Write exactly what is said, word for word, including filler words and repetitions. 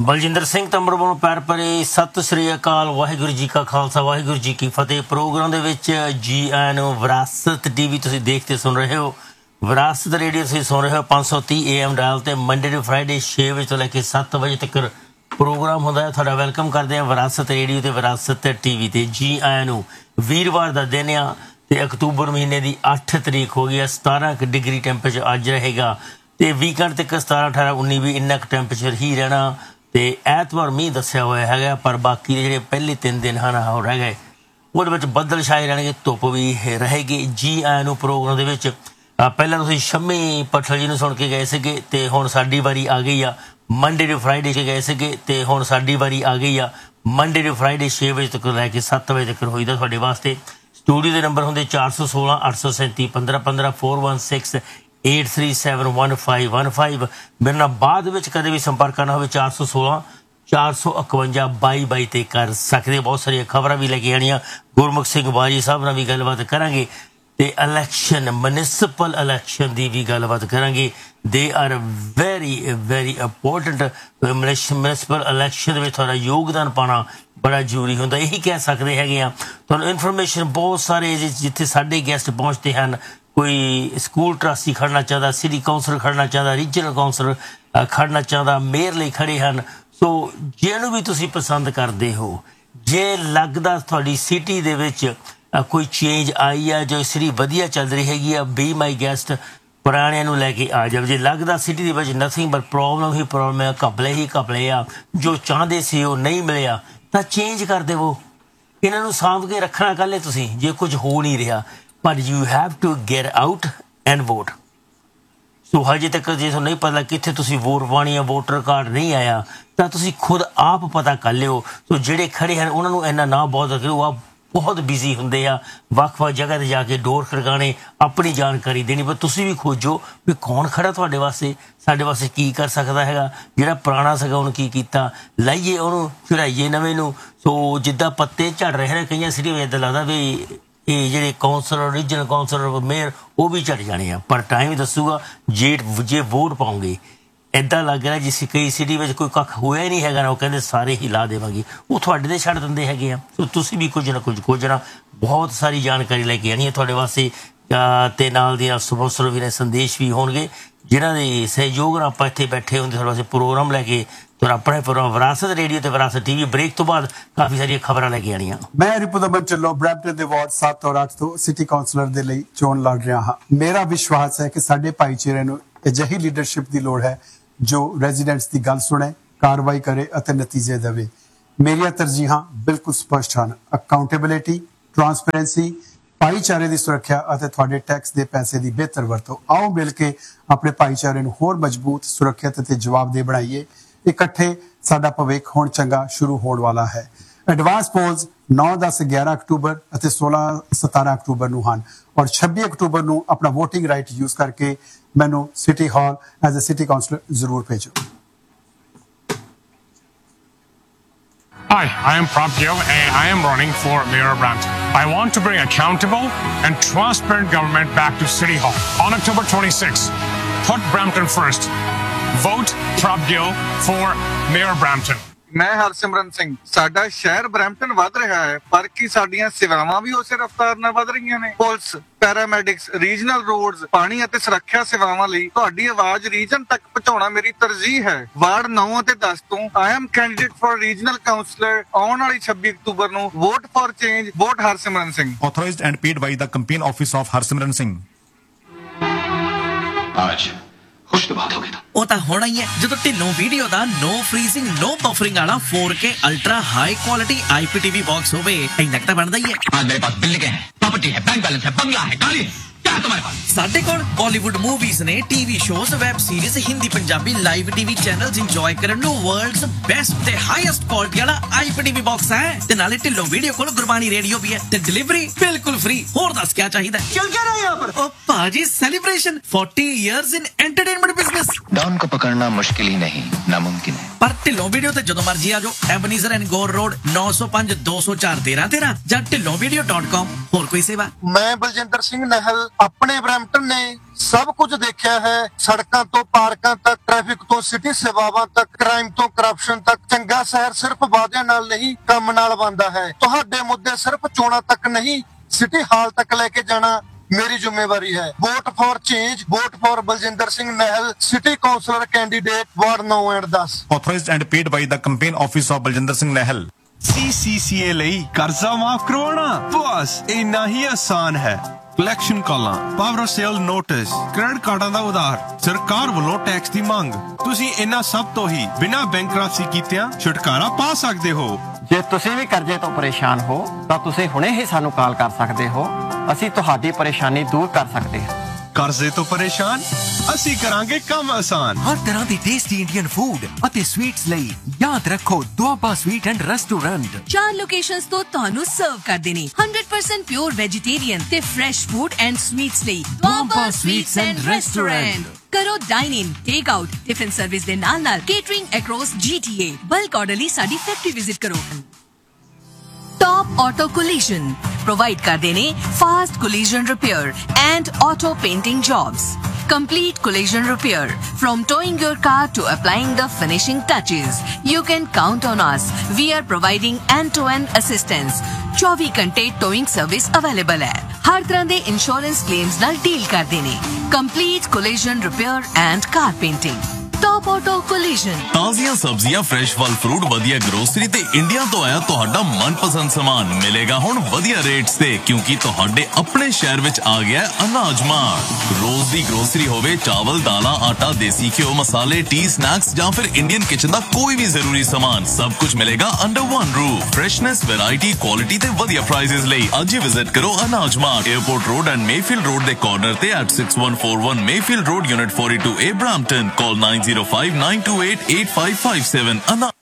ਬਲਜਿੰਦਰ ਸਿੰਘ ਤੰਬੜ ਵੱਲੋਂ ਪੈਰ ਭਰੇ ਸਤਿ ਸ੍ਰੀ ਅਕਾਲ। ਵਾਹਿਗੁਰੂ ਜੀ ਕਾ ਖਾਲਸਾ, ਵਾਹਿਗੁਰੂ ਜੀ ਕੀ ਫਤਿਹ। ਪ੍ਰੋਗਰਾਮ ਦੇ ਵਿੱਚ ਜੀ ਆਇਆਂ ਨੂੰ। ਵਿਰਾਸਤ ਟੀਵੀ ਤੁਸੀਂ ਦੇਖ ਤੇ ਸੁਣ ਰਹੇ ਹੋ, ਵਿਰਾਸਤ ਰੇਡੀਓ ਤੁਸੀਂ ਸੁਣ ਰਹੇ ਹੋ ਪੰਜ ਸੌ ਤੀਹ ਏ ਐਮ ਡਾਇਲ ਤੇ ਮੰਡੇ ਟੂ ਫਰਾਈਡੇ ਛੇ ਵਜੇ ਤੋਂ ਲੈ ਕੇ ਸੱਤ ਵਜੇ ਤੱਕ ਪ੍ਰੋਗਰਾਮ ਹੁੰਦਾ ਹੈ। ਤੁਹਾਡਾ ਵੈਲਕਮ ਕਰਦੇ ਹਾਂ ਵਿਰਾਸਤ ਰੇਡੀਓ ਤੇ ਵਿਰਾਸਤ ਟੀਵੀ ਤੇ। ਜੀ ਆਇਆਂ ਨੂੰ। ਵੀਰਵਾਰ ਦਾ ਦਿਨ ਆ ਤੇ ਅਕਤੂਬਰ ਮਹੀਨੇ ਦੀ ਅੱਠ ਤਰੀਕ ਹੋ ਗਈ ਆ। ਸਤਾਰਾਂ ਕੁ ਡਿਗਰੀ ਟੈਂਪਰੇਚਰ ਅੱਜ ਰਹੇਗਾ ਤੇ ਵੀਕਐਂਡ ਤੱਕ ਸਤਾਰਾਂ ਅਠਾਰਾਂ ਉੱਨੀ ਵੀ ਇੰਨਾ ਕੁ ਟੈਂਪਰੇਚਰ ਹੀ ਰਹਿਣਾ। ਤੇ ਐਤਵਾਰ ਮੀਂਹ ਦੱਸਿਆ ਹੋਇਆ ਹੈਗਾ, ਪਰ ਬਾਕੀ ਦੇ ਜਿਹੜੇ ਪਹਿਲੇ ਤਿੰਨ ਦਿਨ ਹਨ ਉਹ ਰਹਿ ਗਏ, ਉਹਦੇ ਵਿੱਚ ਬੱਦਲ ਛਾਏ ਰਹਿਣਗੇ, ਧੁੱਪ ਵੀ ਰਹੇਗੀ। ਜੀ ਆਇਆਂ ਨੂੰ ਪ੍ਰੋਗਰਾਮ ਦੇ ਵਿੱਚ। ਪਹਿਲਾਂ ਤੁਸੀਂ ਸ਼ੰਮੀ ਪੱਠਲ ਜੀ ਨੂੰ ਸੁਣ ਕੇ ਗਏ ਸੀਗੇ ਤੇ ਹੁਣ ਸਾਡੀ ਵਾਰੀ ਆ ਗਈ ਆ। ਮੰਡੇ ਟੂ ਫਰਾਈਡੇ 'ਚ ਗਏ ਸੀਗੇ ਤੇ ਹੁਣ ਸਾਡੀ ਵਾਰੀ ਆ ਗਈ ਆ। ਮੰਡੇ ਟੂ ਫਰਾਈਡੇ ਛੇ ਵਜੇ ਤੱਕ ਲੈ ਕੇ ਸੱਤ ਵਜੇ ਤੱਕ ਹੋਈਦਾ ਤੁਹਾਡੇ ਵਾਸਤੇ। ਸਟੂਡੀਓ ਦੇ ਨੰਬਰ ਹੁੰਦੇ ਚਾਰ ਸੌ ਸੋਲਾਂ ਅੱਠ ਸੌ ਸੈਂਤੀ ਪੰਦਰਾਂ ਪੰਦਰਾਂ four one six eight three seven one five one five. ਮੇਰੇ ਨਾਲ ਬਾਅਦ ਵਿੱਚ ਕਦੇ ਵੀ ਸੰਪਰਕ ਕਰਨਾ ਹੋਵੇ ਚਾਰ ਸੌ ਸੋਲਾਂ ਚਾਰ ਸੌ ਇਕਵੰਜਾ ਬਾਈ ਬਾਈ 'ਤੇ ਕਰ ਸਕਦੇ। ਬਹੁਤ ਸਾਰੀਆਂ ਖਬਰਾਂ ਵੀ ਲੈ ਕੇ ਆਉਣੀਆਂ। ਗੁਰਮੁਖ ਸਿੰਘ ਬਾਜੀ ਸਾਹਿਬ ਨਾਲ ਵੀ ਗੱਲਬਾਤ ਕਰਾਂਗੇ ਤੇ ਇਲੈਕਸ਼ਨ ਮਿਊਨਿਸਪਲ ਇਲੈਕਸ਼ਨ ਦੀ ਵੀ ਗੱਲਬਾਤ ਕਰਾਂਗੇ। They are very very important. Municipal election ਦੇ ਵਿੱਚ ਤੁਹਾਡਾ ਯੋਗਦਾਨ ਪਾਉਣਾ ਬੜਾ ਜ਼ਰੂਰੀ ਹੁੰਦਾ। ਇਹੀ ਕਹਿ ਸਕਦੇ ਹੈਗੇ ਆ। ਤੁਹਾਨੂੰ ਇਨਫੋਰਮੇਸ਼ਨ ਬਹੁਤ ਸਾਰੇ ਜਿੱਥੇ ਸਾਡੇ ਗੈਸਟ ਪਹੁੰਚਦੇ ਹਨ। ਕੋਈ ਸਕੂਲ ਟਰੱਸਟੀ ਖੜਨਾ ਚਾਹੁੰਦਾ, ਸਿਟੀ ਕਾਉਂਸਲਰ ਖੜਨਾ ਚਾਹੁੰਦਾ, ਰੀਜਨਲ ਕਾਉਂਸਲਰ ਖੜਨਾ ਚਾਹੁੰਦਾ, ਮੇਅਰ ਲਈ ਖੜੇ ਹਨ। ਸੋ ਜਿਹਨੂੰ ਵੀ ਤੁਸੀਂ ਪਸੰਦ ਕਰਦੇ ਹੋ, ਜੇ ਲੱਗਦਾ ਤੁਹਾਡੀ ਸਿਟੀ ਦੇ ਵਿੱਚ ਕੋਈ ਚੇਂਜ ਆਈ ਆ, ਜੋ ਸਿਟੀ ਵਧੀਆ ਚੱਲ ਰਹੀ ਹੈਗੀ ਆ, ਬੀ ਮਾਈ ਗੈਸਟ, ਪੁਰਾਣਿਆਂ ਨੂੰ ਲੈ ਕੇ ਆ ਜਾਵੇ। ਜੇ ਲੱਗਦਾ ਸਿਟੀ ਦੇ ਵਿੱਚ nothing but problem he problem ਹੈ, ਘਪਲੇ ਹੀ ਘਪਲੇ ਆ, ਜੋ ਚਾਹੁੰਦੇ ਸੀ ਉਹ ਨਹੀਂ ਮਿਲਿਆ, ਤਾਂ ਚੇਂਜ ਕਰ ਦੇਵੋ। ਇਹਨਾਂ ਨੂੰ ਸਾਂਭ ਕੇ ਰੱਖਣਾ ਕੱਲ੍ਹ ਤੁਸੀਂ, ਜੇ ਕੁਝ ਹੋ ਨਹੀਂ ਰਿਹਾ। ਪਰ you have to get out and vote. ਸੋ ਹਜੇ ਤੱਕ ਜੇ ਤੁਹਾਨੂੰ ਨਹੀਂ ਪਤਾ ਕਿੱਥੇ ਤੁਸੀਂ ਵੋਟ ਪਾਉਣੀ ਆ, ਵੋਟਰ ਕਾਰਡ ਨਹੀਂ ਆਇਆ, ਤਾਂ ਤੁਸੀਂ ਖੁਦ ਆਪ ਪਤਾ ਕਰ ਲਿਓ। ਸੋ ਜਿਹੜੇ ਖੜੇ ਹਨ ਉਹਨਾਂ ਨੂੰ ਇੰਨਾ ਨਾ ਬਹੁਤ ਕਰੋ, ਆ ਬਹੁਤ ਬਿਜ਼ੀ ਹੁੰਦੇ ਆ, ਵੱਖ ਵੱਖ ਜਗ੍ਹਾ 'ਤੇ ਜਾ ਕੇ ਡੋਰ ਖੜਕਾਣੇ, ਆਪਣੀ ਜਾਣਕਾਰੀ ਦੇਣੀ। ਪਰ ਤੁਸੀਂ ਵੀ ਖੋਜੋ ਵੀ ਕੌਣ ਖੜਾ ਤੁਹਾਡੇ ਵਾਸਤੇ, ਸਾਡੇ ਵਾਸਤੇ ਕੀ ਕਰ ਸਕਦਾ ਹੈਗਾ। ਜਿਹੜਾ ਪੁਰਾਣਾ ਸੀਗਾ ਉਹਨੂੰ ਕੀ ਕੀਤਾ, ਲਾਈਏ ਉਹਨੂੰ, ਚੜਾਈਏ ਨਵੇਂ ਨੂੰ। ਸੋ ਜਿੱਦਾਂ ਪੱਤੇ ਝੜ ਰਹੇ ਨੇ ਕਈਆਂ ਸਿਟੀਆਂ ਵਿੱਚ, ਇੱਦਾਂ ਲੱਗਦਾ ਵੀ ਇਹ ਜਿਹੜੇ ਕਾਉਂਸਲਰ, ਰੀਜਨਲ ਕਾਉਂਸਲਰ, ਮੇਅਰ, ਉਹ ਵੀ ਝੜ ਜਾਣੇ ਆ। ਪਰ ਟਾਈਮ ਹੀ ਦੱਸੂਗਾ। ਜੇ ਜੇ ਵੋਟ ਪਾਉਂਗੇ, ਇੱਦਾਂ ਲੱਗ ਰਿਹਾ ਜਿਸ ਕਈ ਸਿਟੀ ਵਿੱਚ ਕੋਈ ਕੱਖ ਹੋਇਆ ਹੀ ਨਹੀਂ ਹੈਗਾ ਨਾ, ਉਹ ਕਹਿੰਦੇ ਸਾਰੇ ਹੀ ਲਾ ਦੇਵਾਂਗੇ, ਉਹ ਤੁਹਾਡੇ 'ਤੇ ਛੱਡ ਦਿੰਦੇ ਹੈਗੇ ਆ। ਸੋ ਤੁਸੀਂ ਵੀ ਕੁਝ ਨਾ ਕੁਝ ਖੋਜਣਾ। ਬਹੁਤ ਸਾਰੀ ਜਾਣਕਾਰੀ ਲੈ ਕੇ ਆਉਣੀ ਹੈ ਤੁਹਾਡੇ ਵਾਸਤੇ ਤੇ ਨਾਲ ਦੀਆਂ ਸਪੋਂਸਰ ਵੀ ਨੇ, ਸੰਦੇਸ਼ ਵੀ ਹੋਣਗੇ ਜਿਨ੍ਹਾਂ ਦੇ ਸਹਿਯੋਗ ਨਾਲ ਆਪਾਂ ਇੱਥੇ ਬੈਠੇ ਹੁੰਦੇ ਤੁਹਾਡੇ ਵਾਸਤੇ ਪ੍ਰੋਗਰਾਮ ਲੈ ਕੇ। ਤੁਹਾਡਾ ਆਪਣਾ ਪ੍ਰੋਗਰਾਮ ਵਿਰਾਸਤ ਰੇਡੀਓ ਤੇ ਵਿਰਾਸਤ ਟੀਵੀ। ਬ੍ਰੇਕ ਤੋਂ ਬਾਅਦ ਕਾਫੀ ਸਾਰੀਆਂ ਖਬਰਾਂ ਲੈ ਕੇ ਆਉਣੀਆਂ। ਮੈਂ ਰਿਪੁਦਮਨ ਢਿੱਲੋਂ ਬਰੈਂਪਟਨ ਦੇ ਵਾਰਡ ਸੱਤ ਔਰ ਅੱਠ ਤੋਂ ਸਿਟੀ ਕਾਉਂਸਲਰ ਦੇ ਲਈ ਚੋਣ ਲੜ ਰਿਹਾ ਹਾਂ। ਮੇਰਾ ਵਿਸ਼ਵਾਸ ਹੈ ਕਿ ਸਾਡੇ ਭਾਈਚਾਰੇ ਨੂੰ ਅਜਿਹੀ ਲੀਡਰਸ਼ਿਪ ਦੀ ਲੋੜ ਹੈ ਜੋ ਰੈਜ਼ੀਡੈਂਟਸ ਦੀ ਗੱਲ ਸੁਣੇ, ਕਾਰਵਾਈ ਕਰੇ ਅਤੇ ਨਤੀਜੇ ਦੇਵੇ। ਮੇਰੀਆਂ ਤਰਜੀਹਾਂ ਬਿਲਕੁਲ ਸਪਸ਼ਟ ਹਨ: ਅਕਾਊਂਟੇਬਿਲਿਟੀ, ਟਰਾਂਸਪੇਰੈਂਸੀ, ਭਾਈਚਾਰੇ ਦੀ ਸੁਰੱਖਿਆ ਅਤੇ ਤੁਹਾਡੇ ਟੈਕਸ ਦੇ ਪੈਸੇ ਦੀ ਬਿਹਤਰ ਵਰਤੋਂ। ਆਓ ਮਿਲ ਕੇ ਆਪਣੇ ਭਾਈਚਾਰੇ ਨੂੰ ਹੋਰ ਮਜ਼ਬੂਤ, ਸੁਰੱਖਿਅਤ ਅਤੇ ਜਵਾਬਦੇਹ ਬਣਾਈਏ। ਇਕੱਠੇ ਸਾਡਾ ਭਵਿੱਖ ਹੁਣ ਚੰਗਾ ਸ਼ੁਰੂ ਹੋਣ ਵਾਲਾ ਹੈ। ਐਡਵਾਂਸ ਪੋਲਸ ਨੌ ਦਸ ਗਿਆਰਾਂ ਅਕਤੂਬਰ ਅਤੇ ਸੋਲਾਂ ਸਤਾਰਾਂ ਅਕਤੂਬਰ ਨੂੰ ਹਨ ਔਰ ਛੱਬੀ ਅਕਤੂਬਰ ਨੂੰ ਆਪਣਾ ਵੋਟਿੰਗ ਰਾਈਟ ਯੂਜ਼ ਕਰਕੇ ਮੈਨੂੰ city hall as a city councillor ਜ਼ਰੂਰ ਭੇਜੋ। Hi, I am Prab Gill and I am running for Mayor of Brampton. I want to bring accountable and transparent government back to City Hall. On October twenty-sixth, put Brampton first. Vote Prab Gill for Mayor of Brampton. ਮੈਂ ਹਰਸਿਮਰਨ ਸਿੰਘ। ਸਾਡਾ ਸ਼ਹਿਰ Brampton ਵੱਧ ਰਿਹਾ ਹੈ, ਪਰ ਕੀ ਸਾਡੀਆਂ ਸੇਵਾਵਾਂ ਵੀ ਉਸੇ ਰਫ਼ਤਾਰ ਨਾਲ ਵੱਧ ਰਹੀਆਂ ਨੇ? ਪੁਲਿਸ, ਪੈਰਾਮੈਡਿਕਸ, ਰੀਜਨਲ ਰੋਡਸ, ਪਾਣੀ ਅਤੇ ਸੁਰੱਖਿਆ ਸੇਵਾਵਾਂ ਲਈ ਤੁਹਾਡੀ ਆਵਾਜ਼ ਰੀਜਨ ਤੱਕ ਪਹੁੰਚਾਉਣਾ ਮੇਰੀ ਤਰਜੀਹ ਹੈ। ਵਾਰਡ ਨੌ ਅਤੇ ਦਸ ਤੋਂ I am candidate for regional councillor. ਆਉਣ ਵਾਲੀ ਛੱਬੀ ਅਕਤੂਬਰ ਨੂੰ vote for change, vote Harsimran Singh. Authorized and paid by the campaign office of Harsimran Singh. आज खुश तो बात हो गई था। ਉਹ ਤਾਂ ਹੋਣਾ ਹੀ ਹੈ ਜਦੋਂ ਢਿੱਲੋਂ ਵੀਡੀਓ ਦਾ ਨੋ ਫਰੀਜ਼ਿੰਗ ਨੋ ਬਫਰਿੰਗ ਵਾਲਾ four K ultra high quality IPTV box ਹੋਵੇ। ਇੰਨਾ ਤਾਂ ਬਣਦਾ ਹੀ ਹੈ। आज मेरे पास बिल्डिंग है, प्रॉपर्टी है, बैंक बैलेंस है, बंगला है, गाड़ी है, क्या है तुम्हारे पास? ਸਾਡੇ ਕੋਲ ਬਾਲੀਵੁੱਡ ਮੂਵੀਜ਼ ਨੇ, TV shows, web series, Hindi Punjabi live TV channels enjoy ਕਰਨ ਨੂੰ ਵਰਲਡਸ ਬੈਸਟ ਤੇ ਹਾਈਐਸਟ ਕੁਆਲਿਟੀ ਵਾਲਾ ਆਈਪੀਟੀਵੀ ਬਾਕਸ ਹੈ। ਤੇ ਨਾਲੇ ਢਿੱਲੋਂ ਵੀਡੀਓ ਕੋਲ ਗੁਰਬਾਣੀ ਰੇਡੀਓ ਵੀ ਹੈ ਤੇ ਡਿਲੀਵਰੀ ਬਿਲਕੁਲ ਫ੍ਰੀ। ਹੋਰ ਦੱਸ ਕੀ ਚਾਹੀਦਾ? ਚਲ क्या रहा यहाँ पर? ओ पाजी celebration forty years in entertainment business. Don को पकड़ना मुश्किल ही नहीं, नामुमकिन है। पर ढिल्लों वीडियो ते जदों मर्जी आ जाओ। एबनीजर एंड गोर रोड नौ सौ पाँच दो सौ चार तेरह तेरह ਜਾਂ ਢਿੱਲੋਂ ਵੀਡੀਓ ਡਾਟ ਕਾਮ। ਹੋਰ ਕੋਈ ਸੇਵਾ? ਮੈਂ ਬਲਜਿੰਦਰ ਸਿੰਘ ਨਹਿਲ ਆਪਣੇ ਬਰੈਂਪਟਨ ਨੇ ਸਭ ਕੁਝ ਦੇਖਿਆ ਹੈ। ਸੜਕਾਂ ਤੋਂ ਪਾਰਕਾਂ ਤੱਕ, ਟ੍ਰੈਫਿਕ ਤੋਂ ਸਿਟੀ ਸੇਵਾਵਾਂ ਤੱਕ, ਕ੍ਰਾਈਮ ਤੋਂ ਕਰਪਸ਼ਨ ਤੱਕ। ਚੰਗਾ ਸ਼ਹਿਰ ਸਿਰਫ ਵਾਅਦਿਆਂ ਨਾਲ ਨਹੀਂ, ਕੰਮ ਨਾਲ ਬਣਦਾ ਹੈ। ਤੁਹਾਡੇ ਮੁੱਦੇ ਸਿਰਫ ਚੋਣਾਂ ਤੱਕ ਨਹੀਂ, ਸਿਟੀ ਹਾਲ ਤੱਕ ਲੈ ਕੇ ਜਾਣਾ ਮੇਰੀ ਜ਼ਿੰਮੇਵਾਰੀ ਹੈ। Vote for change, vote for Baljinder Singh ਨਹਿਲ, city councillor candidate ward ਨੌ ਐਂਡ ਦਸ। Authorized and paid by the campaign office of Baljinder Singh Nehal। ਸੀ ਸੀ ਸੀ ਏ ਲਈ ਕਰਜ਼ਾ ਮਾਫ ਕਰਵਾਉਣਾ ਬਸ ਇੰਨਾ ਹੀ ਆਸਾਨ ਹੈ। ਕਲੈਕਸ਼ਨ ਕਾਲਾਂ, ਪਾਵਰ ਸੇਲ ਨੋਟਿਸ, ਕ੍ਰੈਡਿਟ ਕਾਰਡਾਂ ਦਾ ਉਧਾਰ, ਸਰਕਾਰ ਵੱਲੋਂ ਟੈਕਸ ਦੀ ਮੰਗ। ਤੁਸੀਂ ਇਹਨਾਂ ਸਭ ਤੋਂ ਹੀ ਬਿਨਾਂ ਬੈਂਕਰਪਸੀ ਕੀਤਿਆਂ ਛੁਟਕਾਰਾ ਪਾ ਸਕਦੇ ਹੋ। ਜੇ ਤੁਸੀਂ ਵੀ ਕਰਜ਼ੇ ਤੋਂ ਪਰੇਸ਼ਾਨ ਹੋ ਤਾਂ ਤੁਸੀਂ ਹੁਣੇ ਹੀ ਸਾਨੂੰ ਕਾਲ ਕਰ ਸਕਦੇ ਹੋ। ਅਸੀਂ ਤੁਹਾਡੀ ਪਰੇਸ਼ਾਨੀ ਦੂਰ ਕਰ ਸਕਦੇ ਹਾਂ। ਕਰਜ਼ੇ ਤੋਂ ਪਰੇਸ਼ਾਨ, ਅਸੀਂ ਕਰਾਂਗੇ ਕੰਮ ਆਸਾਨ। ਹਰ ਤਰ੍ਹਾਂ ਦੀ ਟੇਸਟੀ ਇੰਡੀਅਨ ਫੂਡ ਅਤੇ ਸਵੀਟਸ ਲਈ ਯਾਦ ਰੱਖੋ ਦੁਆਬਾ ਸਵੀਟ ਐਂਡ ਰੈਸਟੋਰੈਂਟ। ਚਾਰ ਲੋਕੇਸ਼ਨਸ ਤੋਂ ਤੁਹਾਨੂੰ ਸਰਵ ਕਰਦੇ ਨੇ one hundred percent pure vegetarian ਤੇ ਫਰੈਸ਼ ਫੂਡ ਐਂਡ ਸਵੀਟਸ ਲਈ ਦੁਆਬਾ ਸਵੀਟਸ ਐਂਡ ਰੈਸਟੋਰੈਂਟ। ਕਰੋ ਡਾਈਨ ਇਨ, ਟੇਕ ਆਊਟ, ਟਿਫਿਨ ਸਰਵਿਸ ਦੇ ਨਾਲ ਨਾਲ ਕੇਟਰਿੰਗ ਅਕ੍ਰੋਸ ਜੀ ਟੀ ਏ। ਬਲਕ ਆਰਡਰ ਲਈ ਸਾਡੀ ਫੈਕਟਰੀ ਵਿਜ਼ਿਟ ਕਰੋ। टॉप ऑटो कोलिजन प्रोवाइड करते ने fast collision repair and auto painting jobs. Complete collision repair. From towing your car to applying the finishing touches, you can count on us. We are providing end-to-end assistance. चौबीस घंटे towing service available है। हर तरह दे insurance claims नाल deal करते ने। Complete collision repair and car painting. Top auto collision. ਤਾਜ਼ੀਆਂ ਸਬਜ਼ੀਆਂ, fresh ਫਲ ਫਰੂਟ, ਵਧੀਆ ਗਰੋਸਰੀ ਤੇ ਇੰਡੀਆ ਤੋਂ ਆਇਆ ਤੁਹਾਡਾ ਮਨਪਸੰਦ ਸਾਮਾਨ ਮਿਲੇਗਾ ਹੁਣ ਵਧੀਆ ਰੇਟਸ ਤੇ, ਕਿਉਂਕਿ ਤੁਹਾਡੇ ਆਪਣੇ ਸ਼ਹਿਰ ਵਿੱਚ ਆ ਗਿਆ ਅਨਾਜ ਮਾਰਟ। ਰੋਜ਼ ਦੀ ਗਰੋਸਰੀ ਹੋਵੇ, ਚਾਵਲ, ਦਾਲਾਂ, ਆਟਾ, ਦੇਸੀ ਘਿਓ, ਮਸਾਲੇ, ਟੀ, ਸਨੈਕਸ ਜਾਂ ਫਿਰ ਇੰਡੀਅਨ ਕਿਚਨ ਦਾ ਕੋਈ ਵੀ ਜ਼ਰੂਰੀ ਸਾਮਾਨ, ਸਭ ਕੁਝ ਮਿਲੇਗਾ under one roof. Freshness, variety, quality ਤੇ ਵਧੀਆ ਪ੍ਰਾਈਸਿਸ ਲਈ ਅੱਜ ਹੀ ਵਿਜ਼ਿਟ ਕਰੋ ਅਨਾਜ mart, airport road and Mayfield road ਦੇ ਕਾਰਨਰ ਤੇ at six one four one Mayfield road, unit forty-two A, Brampton. Call nine zero five nine two eight eight five five seven।